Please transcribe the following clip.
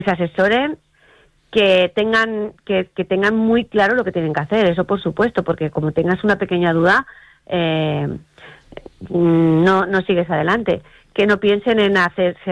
se asesoren, que tengan muy claro lo que tienen que hacer, eso por supuesto, porque como tengas una pequeña duda, no sigues adelante. Que no piensen en hacerse